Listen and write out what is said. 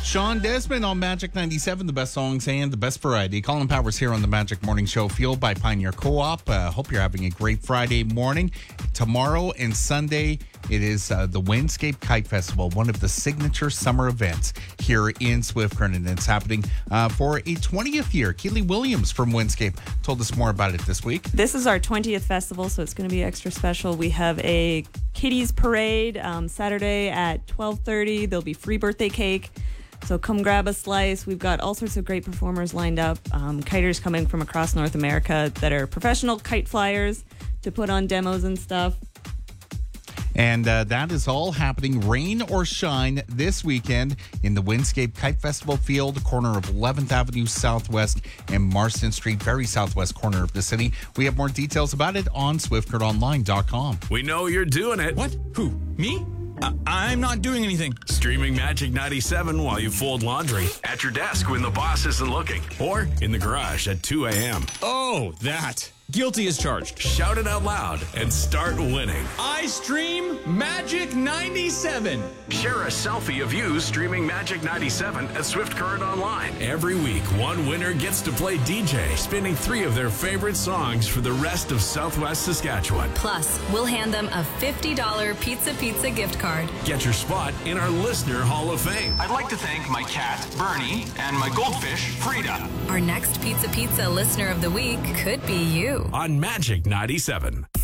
Sean Desmond on Magic 97, the best songs and the best variety. Colin Powers here on the Magic Morning Show, fueled by Pioneer Co-op. Hope you're having a great Friday morning. Tomorrow and Sunday, it is the Windscape Kite Festival, one of the signature summer events here in Swift Current, and it's happening for a 20th year. Keely Williams from Windscape told us more about it this week. This is our 20th festival, so it's going to be extra special. We have a kiddies parade Saturday at 12:30. There'll be free birthday cake. So come grab a slice. We've got all sorts of great performers lined up. Kiters coming from across North America that are professional kite flyers to put on demos and stuff. And that is all happening, rain or shine, this weekend in the Windscape Kite Festival field, corner of 11th Avenue Southwest and Marston Street, very southwest corner of the city. We have more details about it on SwiftCurrentOnline.com. We know you're doing it. What? Who? Me? I'm not doing anything. Streaming Magic 97 while you fold laundry, at your desk when the boss isn't looking, or in the garage at 2 a.m. Oh, that. Guilty as charged. Shout it out loud and start winning. I stream Magic 97. Share a selfie of you streaming Magic 97 at Swift Current Online. Every week, one winner gets to play DJ, spinning 3 of their favorite songs for the rest of Southwest Saskatchewan. Plus, we'll hand them a $50 Pizza gift card. Get your spot in our Listener Hall of Fame. I'd like to thank my cat, Bernie, and my goldfish, Frida. Our next Pizza Listener of the Week could be you. On Magic 97.